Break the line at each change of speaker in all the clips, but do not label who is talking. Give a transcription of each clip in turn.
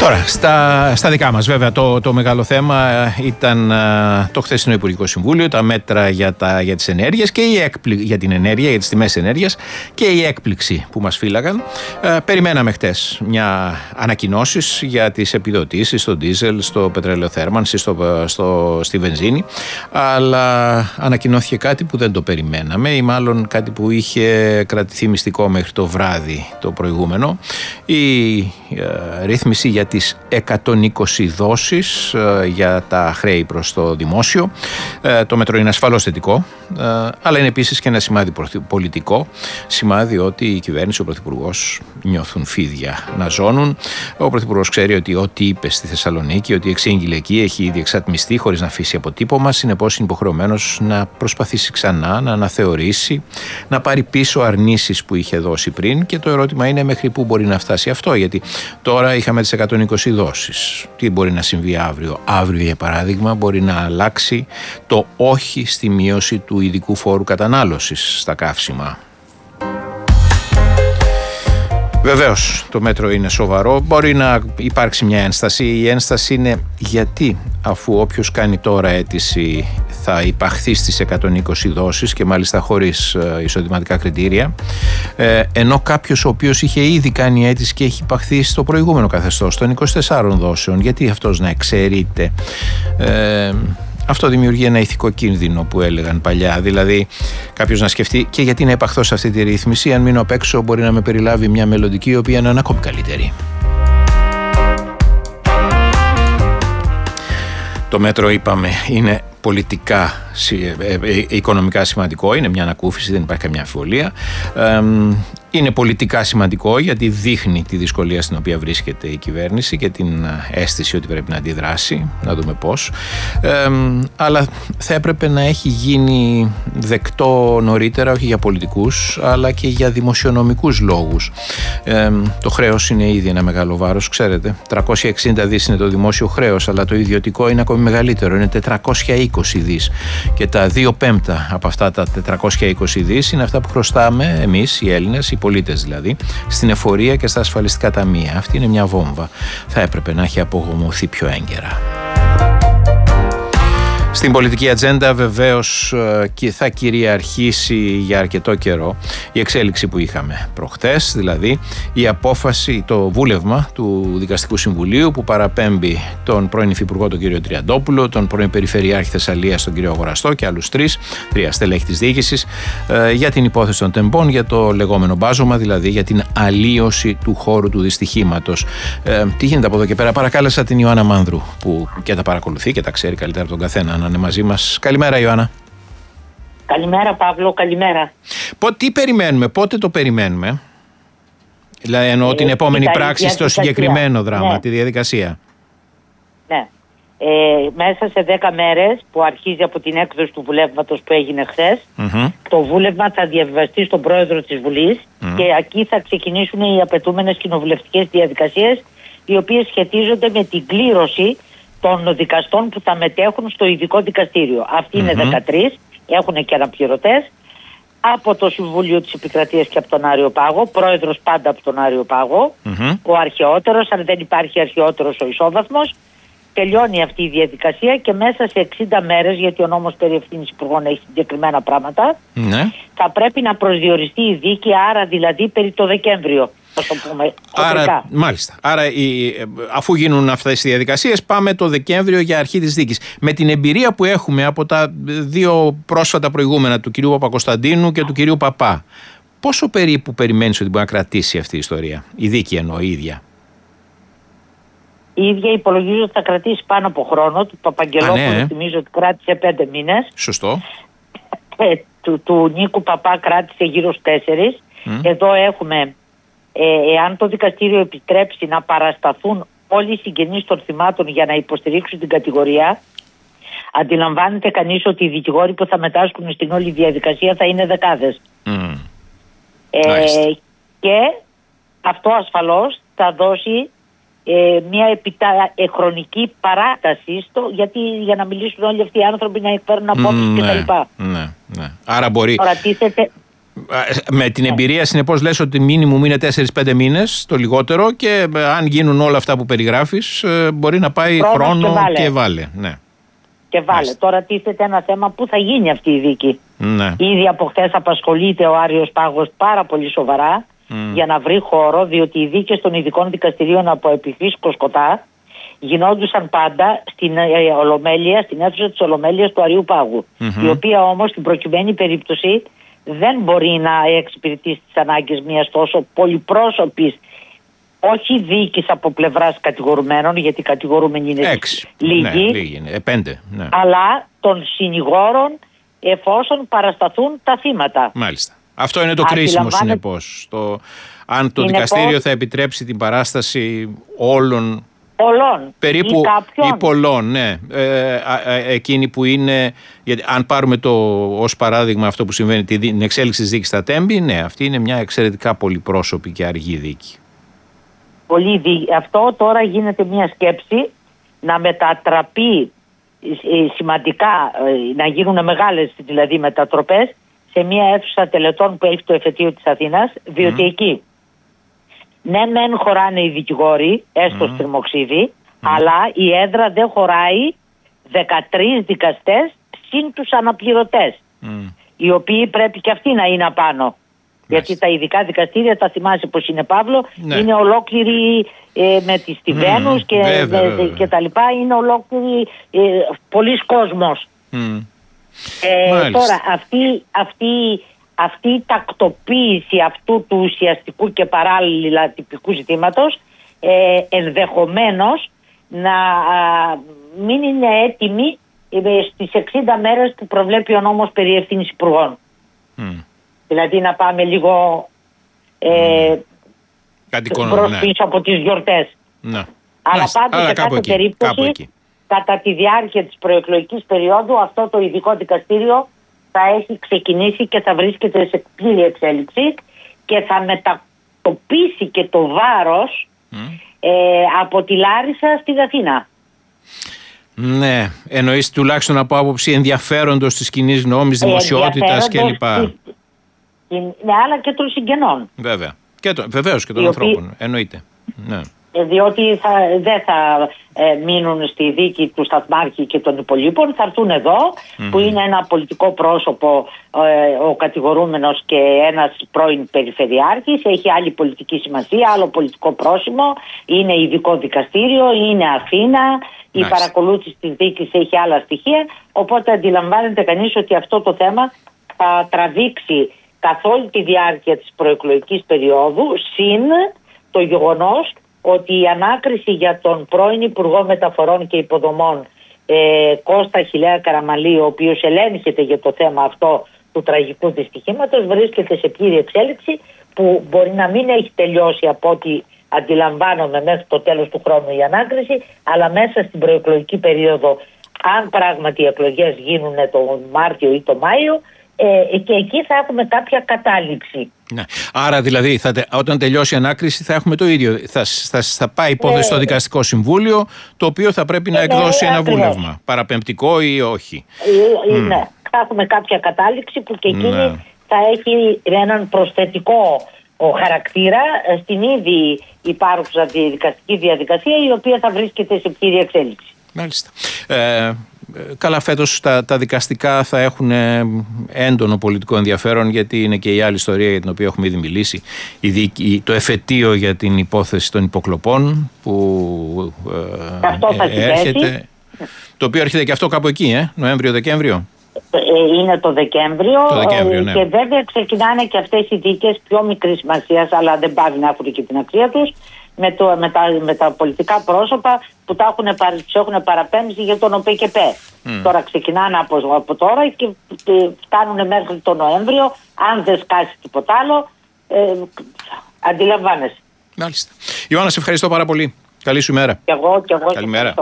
Τώρα, στα δικά μας βέβαια το μεγάλο θέμα ήταν το χθεσινό Υπουργικό Συμβούλιο, τα μέτρα για τις ενέργειες και για την ενέργεια, για τις τιμές ενέργειας και η έκπληξη που μας φύλαγαν. Περιμέναμε χτες μια ανακοινώσεις για τις επιδοτήσεις στο ντίζελ, στο πετρελαιοθέρμανση, στη βενζίνη, αλλά ανακοινώθηκε κάτι που δεν το περιμέναμε ή μάλλον κάτι που είχε κρατηθεί μυστικό μέχρι το βράδυ το προηγούμενο, η ρύθμιση για τις 120 δόσεις για τα χρέη προς το δημόσιο. Το μέτρο είναι ασφαλώς θετικό, αλλά είναι επίσης και ένα σημάδι πολιτικό, σημάδι ότι η κυβέρνηση, ο Πρωθυπουργός νιώθουν φίδια να ζώνουν. Ο Πρωθυπουργός ξέρει ότι ό,τι είπε στη Θεσσαλονίκη, ότι εξήγηλε εκεί, έχει ήδη εξατμιστεί χωρίς να αφήσει αποτύπωμα. Συνεπώς είναι υποχρεωμένος να προσπαθήσει ξανά, να αναθεωρήσει, να πάρει πίσω αρνήσεις που είχε δώσει πριν, και το ερώτημα είναι μέχρι πού μπορεί να φτάσει αυτό, γιατί τώρα είχαμε τις 120 δόσεις. Τι μπορεί να συμβεί αύριο? Αύριο, για παράδειγμα, μπορεί να αλλάξει το όχι στη μείωση του ειδικού φόρου κατανάλωσης στα καύσιμα. Βεβαίως το μέτρο είναι σοβαρό, μπορεί να υπάρξει μια ένσταση. Η ένσταση είναι γιατί, αφού όποιος κάνει τώρα αίτηση θα υπαχθεί στις 120 δόσεις και μάλιστα χωρίς εισοδηματικά κριτήρια, ενώ κάποιος ο οποίος είχε ήδη κάνει αίτηση και έχει υπαχθεί στο προηγούμενο καθεστώς των 24 δόσεων, γιατί αυτός να εξαιρείται? Αυτό δημιουργεί ένα ηθικό κίνδυνο που έλεγαν παλιά. Δηλαδή, κάποιος να σκεφτεί και γιατί να υπαχθώ σε αυτή τη ρύθμιση, αν μείνω απ' έξω μπορεί να με περιλάβει μια μελλοντική η οποία να είναι ακόμη καλύτερη. Το μέτρο, είπαμε, είναι πολιτικά, οικονομικά σημαντικό, είναι μια ανακούφιση, δεν υπάρχει καμιά αμφιβολία. Είναι πολιτικά σημαντικό γιατί δείχνει τη δυσκολία στην οποία βρίσκεται η κυβέρνηση και την αίσθηση ότι πρέπει να αντιδράσει, να δούμε πώς. Αλλά θα έπρεπε να έχει γίνει δεκτό νωρίτερα, όχι για πολιτικούς αλλά και για δημοσιονομικούς λόγους. Το χρέος είναι ήδη ένα μεγάλο βάρος, ξέρετε. 360 δις είναι το δημόσιο χρέος, αλλά το ιδιωτικό είναι ακόμη μεγαλύτερο, είναι 420 δις. Και τα 2/5 από αυτά τα 420 δις είναι αυτά που χρωστάμε εμείς οι Έλληνες, οι πολίτες δηλαδή, στην εφορία και στα ασφαλιστικά ταμεία. Αυτή είναι μια βόμβα. Θα έπρεπε να έχει απογομωθεί πιο έγκαιρα. Στην πολιτική ατζέντα βεβαίως και θα κυριαρχήσει για αρκετό καιρό η εξέλιξη που είχαμε προχτές, δηλαδή η απόφαση, το βούλευμα του Δικαστικού Συμβουλίου που παραπέμπει τον πρώην Υφυπουργό τον κύριο Τριαντόπουλο, τον πρώην Περιφερειάρχη Θεσσαλίας τον κύριο Αγοραστό και άλλους τρία στελέχη της διοίκησης για την υπόθεση των τεμπών, για το λεγόμενο μπάζωμα, δηλαδή για την αλλίωση του χώρου του δυστυχήματος. Τι γίνεται από εδώ και πέρα? Παρακάλεσα την Ιωάννα Μάνδρου που και τα παρακολουθεί και τα ξέρει καλύτερα από τον καθένα να είναι μαζί μας. Καλημέρα, Ιωάννα.
Καλημέρα, Παύλο, καλημέρα.
Τι περιμένουμε, πότε το περιμένουμε? Δηλαδή εννοώ την επόμενη πράξη στο συγκεκριμένο δράμα, τη διαδικασία.
Ναι. Μέσα σε 10 μέρες που αρχίζει από την έκδοση του βουλεύματος που έγινε χθες, το βούλευμα θα διαβιβαστεί στον πρόεδρο της Βουλής και εκεί θα ξεκινήσουν οι απαιτούμενες κοινοβουλευτικές διαδικασίες, οι οποίες σχετίζονται με την κλήρωση των δικαστών που θα μετέχουν στο ειδικό δικαστήριο. Αυτοί είναι 13, έχουν και αναπληρωτές από το Συμβούλιο της Επικρατείας και από τον Άριο Πάγο, πρόεδρος πάντα από τον Άριο Πάγο, ο αρχαιότερος, αν δεν υπάρχει αρχαιότερος ο ισόβαθμος. Τελειώνει αυτή η διαδικασία και μέσα σε 60 μέρες, γιατί ο νόμος περί ευθύνης υπουργών έχει συγκεκριμένα πράγματα, θα πρέπει να προσδιοριστεί η δίκη, άρα δηλαδή περί το Δεκέμβριο.
Άρα, μάλιστα. Άρα, αφού γίνουν αυτές οι διαδικασίες, πάμε το Δεκέμβριο για αρχή της δίκης. Με την εμπειρία που έχουμε από τα δύο πρόσφατα προηγούμενα, του κυρίου Παπακοσταντίνου και του κυρίου Παπά, πόσο περίπου περιμένεις ότι μπορεί να κρατήσει αυτή η ιστορία, η δίκη εννοώ, η ίδια?
Η ίδια υπολογίζω ότι θα κρατήσει πάνω από χρόνο. Του Παπαγγελόπουλου θυμίζω ότι κράτησε 5 μήνες.
Σωστό.
Του Νίκου Παπά κράτησε γύρω στους 4. Εδώ έχουμε, εάν το δικαστήριο επιτρέψει να παρασταθούν όλοι οι συγγενείς των θυμάτων για να υποστηρίξουν την κατηγορία, αντιλαμβάνεται κανείς ότι οι δικηγόροι που θα μετάσχουν στην όλη διαδικασία θα είναι δεκάδες. Και αυτό ασφαλώς θα δώσει μια χρονική παράταση γιατί για να μιλήσουν όλοι αυτοί οι άνθρωποι να εκφέρουν απόψεις κτλ.
Ναι. Άρα μπορεί. Με την εμπειρία, συνεπώς, λες ότι μίνιμουμ είναι 4-5 μήνες το λιγότερο, και αν γίνουν όλα αυτά που περιγράφεις, μπορεί να πάει χρόνο και βάλε. Ναι.
Και βάλε. Τώρα τίθεται ένα θέμα, πού θα γίνει αυτή η δίκη.
Ναι.
Ήδη από χθες απασχολείται ο Άριος Πάγος πάρα πολύ σοβαρά για να βρει χώρο, διότι οι δίκες των ειδικών δικαστηρίων από Επιφύς Κοσκοτά γινόντουσαν πάντα στην Ολομέλεια, στην αίθουσα της Ολομέλειας του Αρίου Πάγου, η οποία όμως στην προκειμένη περίπτωση δεν μπορεί να εξυπηρετήσει τις ανάγκες μιας τόσο πολυπρόσωπης, όχι δίκης από πλευράς κατηγορουμένων, γιατί οι κατηγορούμενοι είναι
6.
λίγοι,
ναι, λίγοι είναι. 5. Ναι.
αλλά των συνηγόρων, εφόσον παρασταθούν τα θύματα.
Μάλιστα. Αυτό είναι το κρίσιμο, συνεπώς. Αν το δικαστήριο θα επιτρέψει την παράσταση όλων. Περίπου ή πολλών, ναι. Εκείνοι που είναι. Γιατί αν πάρουμε ως παράδειγμα αυτό που συμβαίνει, την εξέλιξη της δίκης στα Τέμπη, ναι, αυτή είναι μια εξαιρετικά πολυπρόσωπη και αργή δίκη.
Αυτό τώρα γίνεται μια σκέψη να μετατραπεί σημαντικά, να γίνουν μεγάλες δηλαδή μετατροπές σε μια αίθουσα τελετών που έχει το εφετείο της Αθήνας, διότι εκεί ναι μεν χωράνε οι δικηγόροι, έστω στριμοξίδι, αλλά η έδρα δεν χωράει 13 δικαστές συν τους αναπληρωτές, οι οποίοι πρέπει και αυτοί να είναι απάνω. Γιατί τα ειδικά δικαστήρια, τα θυμάσαι πως είναι, Παύλο, είναι ολόκληροι με τις τιβαίνους και τα λοιπά, είναι ολόκληροι πολλής κόσμος. Τώρα αυτή η τακτοποίηση αυτού του ουσιαστικού και παράλληλα τυπικού ζητήματος ενδεχομένως να μην είναι έτοιμη στις 60 μέρες που προβλέπει ο νόμος περί ευθύνης υπουργών. Δηλαδή να πάμε λίγο προς πίσω από τις γιορτές. Αλλά πάντως σε κάθε περίπτωση κατά τη διάρκεια της προεκλογικής περίοδου αυτό το ειδικό δικαστήριο θα έχει ξεκινήσει και θα βρίσκεται σε πλήρη εξέλιξη και θα μετατοπίσει και το βάρος από τη Λάρισα στην Αθήνα.
Ναι, εννοείς τουλάχιστον από άποψη ενδιαφέροντος της κοινής γνώμης, δημοσιότητας κλπ.
Ναι, αλλά και των συγγενών.
Βέβαια. Βεβαίως και των ανθρώπων. Εννοείται. Ναι.
Διότι δεν θα μείνουν στη δίκη του Σταθμάρχη και των υπολείπων, θα έρθουν εδώ που είναι ένα πολιτικό πρόσωπο ο κατηγορούμενος και ένας πρώην περιφερειάρχης, έχει άλλη πολιτική σημασία, άλλο πολιτικό πρόσημο, είναι ειδικό δικαστήριο, είναι Αθήνα, η παρακολούθηση της δίκης έχει άλλα στοιχεία, οπότε αντιλαμβάνεται κανείς ότι αυτό το θέμα θα τραβήξει καθ' όλη τη διάρκεια της προεκλογικής περίοδου, συν το γεγονός ότι η ανάκριση για τον πρώην Υπουργό Μεταφορών και Υποδομών Κώστα Χιλέα Καραμαλή, ο οποίος ελέγχεται για το θέμα αυτό του τραγικού δυστυχήματος, βρίσκεται σε πλήρη εξέλιξη, που μπορεί να μην έχει τελειώσει από ό,τι αντιλαμβάνομαι μέχρι το τέλος του χρόνου η ανάκριση, αλλά μέσα στην προεκλογική περίοδο, αν πράγματι οι εκλογές γίνουν τον Μάρτιο ή τον Μάιο, και εκεί θα έχουμε κάποια κατάληξη.
Ναι. Άρα δηλαδή όταν τελειώσει η ανάκριση θα έχουμε το ίδιο. Θα πάει υπόθεση στο Δικαστικό Συμβούλιο, το οποίο θα πρέπει να εκδώσει ένα βούλευμα, παραπεμπτικό ή όχι.
Ναι, θα έχουμε κάποια κατάληξη που και εκείνη θα έχει έναν προσθετικό χαρακτήρα στην ήδη υπάρχουσα δικαστική διαδικασία, η οποία θα βρίσκεται σε πλήρη εξέλιξη.
Μάλιστα. Καλά, φέτος τα δικαστικά θα έχουν έντονο πολιτικό ενδιαφέρον, γιατί είναι και η άλλη ιστορία για την οποία έχουμε ήδη μιλήσει, το εφετείο για την υπόθεση των υποκλοπών που έρχεται, το οποίο έρχεται και αυτό κάπου εκεί, Νοέμβριο-Δεκέμβριο.
Είναι το Δεκέμβριο, ναι. Και βέβαια ξεκινάνε και αυτές οι δίκες πιο μικρής σημασίας, αλλά δεν πάβει να έχουν και την αξία τους, με τα πολιτικά πρόσωπα που τους έχουν παραπέμψει για τον ΟΠΕΚΕΠ. Τώρα ξεκινάνε από τώρα και φτάνουν μέχρι τον Νοέμβριο, αν δεν σκάσει τίποτα άλλο, αντιλαμβάνεσαι.
Μάλιστα. Ιωάννα, σε ευχαριστώ πάρα πολύ. Καλή σου ημέρα.
Και εγώ
καλημέρα.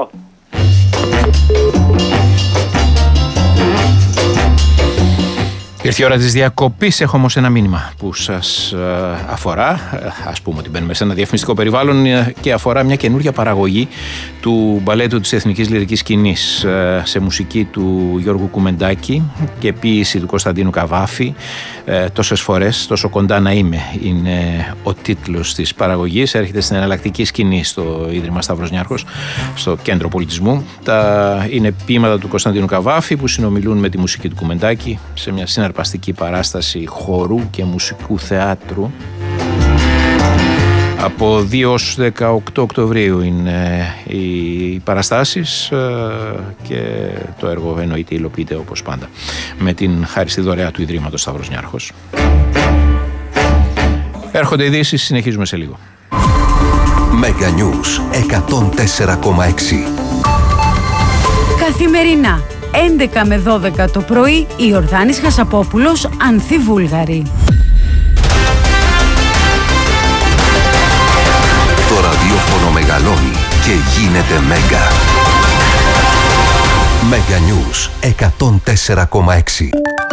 Ήρθε η ώρα της διακοπής. Έχω όμως ένα μήνυμα που σας αφορά. Ας πούμε ότι μπαίνουμε σε ένα διαφημιστικό περιβάλλον και αφορά μια καινούργια παραγωγή του μπαλέτου της Εθνικής Λυρικής Σκηνής σε μουσική του Γιώργου Κουμεντάκη και ποίηση του Κωνσταντίνου Καβάφη. Τόσες φορές, τόσο κοντά να είμαι, είναι ο τίτλος της παραγωγής. Έρχεται στην εναλλακτική σκηνή στο Ίδρυμα Σταύρος Νιάρχος, στο Κέντρο Πολιτισμού. Είναι ποίηματα του Κωνσταντίνου Καβάφη που συνομιλούν με τη μουσική του Κουμεντάκη σε μια συναρπαστική παράσταση χορού και μουσικού θεάτρου. Από 2 ως 18 Οκτωβρίου είναι οι παραστάσεις και το έργο εννοείται υλοποιείται όπως πάντα με την χάριστη δωρεά του Ιδρύματος Σταύρος Νιάρχος. Έρχονται ειδήσεις, συνεχίζουμε σε λίγο.
Mega News 104,6.
Καθημερινά 11 με 12 το πρωί, η Ιορδάνης Χασαπόπουλος, Ανθή Βούλγαρη.
Το ραδιόφωνο μεγαλώνει και γίνεται Μέγκα. Mega News 104,6.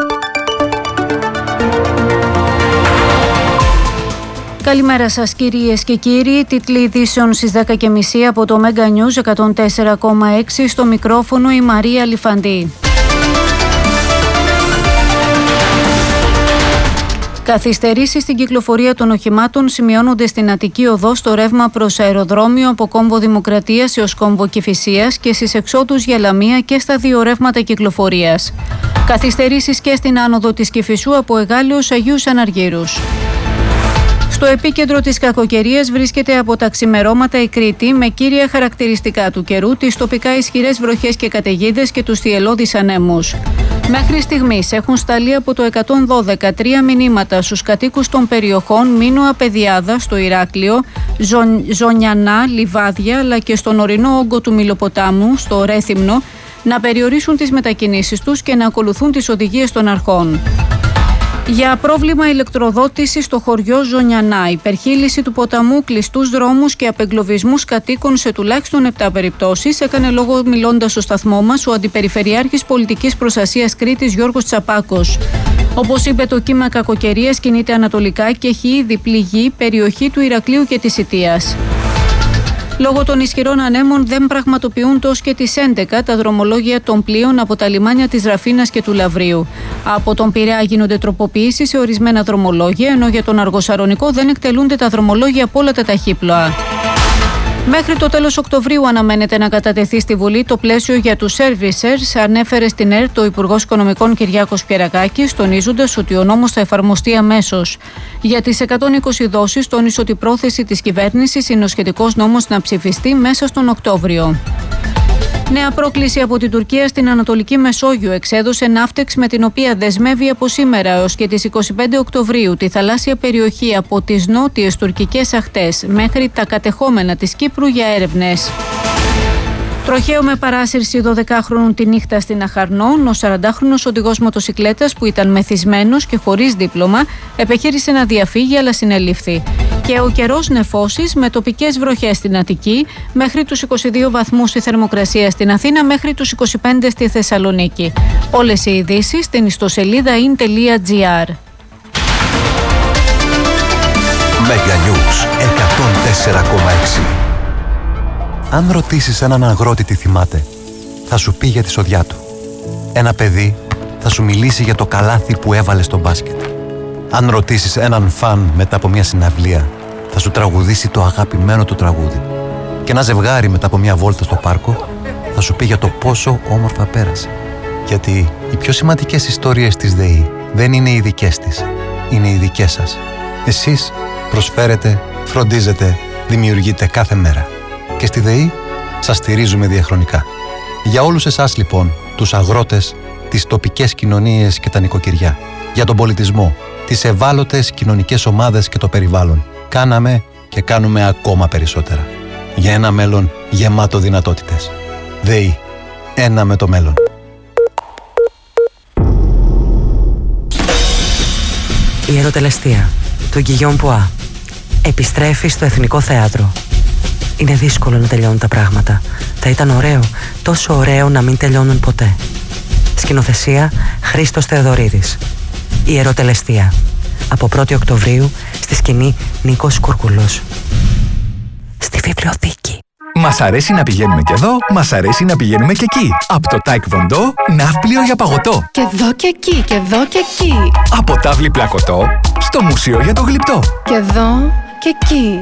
Καλημέρα σας κυρίες και κύριοι. Τίτλοι ειδήσεων στις 10:30 από το Mega News 104,6. Στο μικρόφωνο η Μαρία Λιφαντή. Καθυστερήσεις στην κυκλοφορία των οχημάτων σημειώνονται στην Αττική Οδό στο ρεύμα προς αεροδρόμιο από κόμβο Δημοκρατίας έως κόμβο Κηφισίας και στις εξόδους για Λαμία και στα δύο ρεύματα κυκλοφορίας. Καθυστερήσεις και στην άνοδο της Κηφισού από Εγάλεως Αγίους Αναργύρους. Στο επίκεντρο της κακοκαιρίας βρίσκεται από τα ξημερώματα η Κρήτη, με κύρια χαρακτηριστικά του καιρού τις τοπικά ισχυρές βροχές και καταιγίδες και τους θυελλώδεις ανέμους. Μέχρι στιγμής έχουν σταλεί από το 112 3 μηνύματα στους κατοίκους των περιοχών Μίνωα Πεδιάδα στο Ηράκλειο, Ζωνιανά, Λιβάδια αλλά και στον ορεινό όγκο του Μιλοποτάμου, στο Ρέθυμνο, να περιορίσουν τις μετακινήσεις τους και να ακολουθούν τις οδηγίες των αρχών. Για πρόβλημα ηλεκτροδότησης στο χωριό Ζωνιανά, υπερχείληση του ποταμού, κλειστούς δρόμους και απεγκλωβισμούς κατοίκων σε τουλάχιστον 7 περιπτώσεις, έκανε λόγο μιλώντας στο σταθμό μας ο Αντιπεριφερειάρχης Πολιτικής Προστασίας Κρήτης Γιώργος Τσαπάκος. Όπως είπε, το κύμα κακοκαιρίας κινείται ανατολικά και έχει ήδη πληγεί περιοχή του Ηρακλείου και της Ιττίας. Λόγω των ισχυρών ανέμων δεν πραγματοποιούν ως και τις 11 τα δρομολόγια των πλοίων από τα λιμάνια της Ραφίνας και του Λαβρίου. Από τον Πειραιά γίνονται τροποποιήσεις σε ορισμένα δρομολόγια, ενώ για τον Αργοσαρονικό δεν εκτελούνται τα δρομολόγια από όλα τα ταχύπλοα. Μέχρι το τέλος Οκτωβρίου αναμένεται να κατατεθεί στη Βουλή το πλαίσιο για τους servicers, ανέφερε στην ΕΡΤ ο Υπουργός Οικονομικών Κυριάκος Πιερακάκης, τονίζοντας ότι ο νόμος θα εφαρμοστεί αμέσως. Για τις 120 δόσεις τόνισε ότι η πρόθεση της κυβέρνησης είναι ο σχετικός νόμος να ψηφιστεί μέσα στον Οκτώβριο. Νέα πρόκληση από την Τουρκία στην Ανατολική Μεσόγειο εξέδωσε ναύτεξ με την οποία δεσμεύει από σήμερα έως και τις 25 Οκτωβρίου τη θαλάσσια περιοχή από τις νότιες τουρκικές ακτές μέχρι τα κατεχόμενα της Κύπρου για έρευνες. Τροχαίο με παράσυρση 12χρονου τη νύχτα στην Αχαρνών, ο 40χρονος οδηγός μοτοσικλέτας που ήταν μεθυσμένος και χωρίς δίπλωμα επεχείρησε να διαφύγει αλλά συνελήφθη. Και ο καιρός νεφώσεις με τοπικές βροχές στην Αττική, μέχρι τους 22 βαθμούς η θερμοκρασία στην Αθήνα, μέχρι τους 25 στη Θεσσαλονίκη. Όλες οι ειδήσεις στην ιστοσελίδα in.gr.
Mega News 104,6. Αν ρωτήσεις έναν αγρότη τι θυμάται, θα σου πει για τη σοδιά του. Ένα παιδί θα σου μιλήσει για το καλάθι που έβαλε στο μπάσκετ. Αν ρωτήσεις έναν φαν μετά από μια συναυλία, θα σου τραγουδήσει το αγαπημένο του τραγούδι. Και ένα ζευγάρι μετά από μια βόλτα στο πάρκο θα σου πει για το πόσο όμορφα πέρασε. Γιατί οι πιο σημαντικές ιστορίες της ΔΕΗ δεν είναι οι δικές της, είναι οι δικές σας. Εσείς προσφέρετε, φροντίζετε, δημιουργείτε κάθε μέρα. Και στη ΔΕΗ σας στηρίζουμε διαχρονικά. Για όλους εσάς λοιπόν, τους αγρότες, τις τοπικές κοινωνίες και τα νοικοκυριά, για τον πολιτισμό, τις ευάλωτες κοινωνικές ομάδες και το περιβάλλον, κάναμε και κάνουμε ακόμα περισσότερα. Για ένα μέλλον γεμάτο δυνατότητες. ΔΕΗ. Ένα με το μέλλον.
Η ερωτελεστία του Γκυγιόν Πουά επιστρέφει στο Εθνικό Θέατρο. Είναι δύσκολο να τελειώνουν τα πράγματα. Θα ήταν ωραίο, τόσο ωραίο να μην τελειώνουν ποτέ. Σκηνοθεσία Χρήστος Θεοδωρίδης. Ιεροτελεστία. Από 1η Οκτωβρίου στη σκηνή Νίκος Κουρκουλός. Στη βιβλιοθήκη.
Μας αρέσει να πηγαίνουμε και εδώ, μας αρέσει να πηγαίνουμε και εκεί. Από το Taekwondo, ναύπλιο για παγωτό.
Και εδώ και εκεί, και εδώ και εκεί.
Από τάβλη πλακωτό, στο μουσείο για το γλυπτό.
Και εδώ και εκεί.